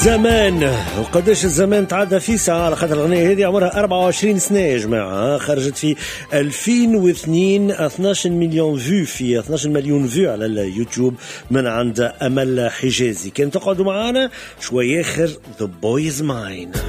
زمان وقداش الزمان تعدى في ساعة، على خاطر الأغنية هذه عمرها 24 سنة يا جماعة. خرجت في 2002 12 مليون فيو، في 12 مليون فيو على اليوتيوب من عند أمل حجازي. كان تقعدوا معانا شوية آخر The Boy Is Mine.